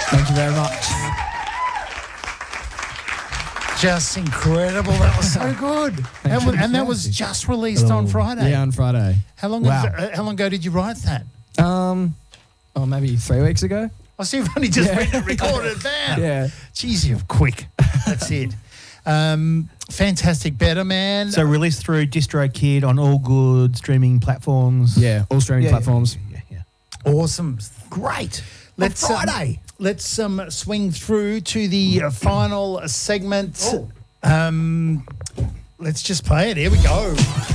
Thank you very much. Just incredible. That was so good. And that was just released on Friday. Yeah, on Friday. How long ago did you write that? Maybe 3 weeks ago. I see you've only just recorded it down. Yeah. Jeez, you're quick. That's it. Fantastic, Better Man. So released through DistroKid on all good streaming platforms. Yeah, all streaming platforms. Yeah. Awesome. Great. Let's Friday. Let's swing through to the final segment. Let's just play it. Here we go.